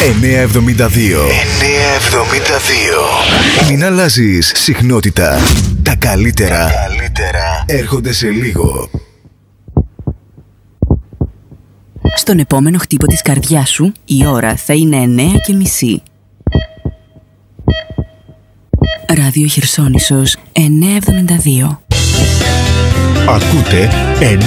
972. Μην αλλάζεις συχνότητα. Τα καλύτερα έρχονται σε λίγο. Στον επόμενο χτύπο της καρδιάς σου η ώρα θα είναι 9:30. Ράδιο Χερσόνησος 972. Ακούτε